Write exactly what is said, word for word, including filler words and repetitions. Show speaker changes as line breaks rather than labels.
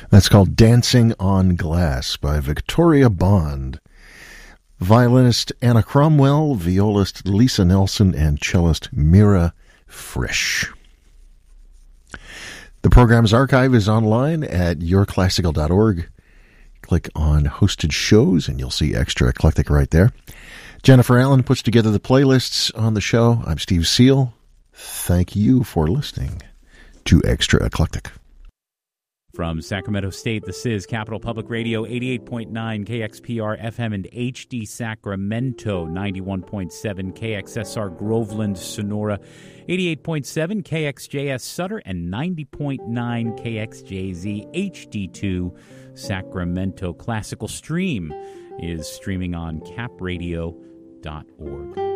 That's called Dancing on Glass by Victoria Bond. Violinist Anna Cromwell, violist Lisa Nelson, and cellist Mira Frisch. The program's archive is online at your classical dot org. Click on Hosted Shows, and you'll see Extra Eclectic right there. Jennifer Allen puts together the playlists on the show. I'm Steve Seal. Thank you for listening to Extra Eclectic.
From Sacramento State, this is Capital Public Radio, eighty-eight point nine K X P R F M and H D Sacramento, ninety-one point seven K X S R Groveland, Sonora, eighty-eight point seven K X J S Sutter, and ninety point nine K X J Z H D two Sacramento. Classical Stream is streaming on cap radio dot org.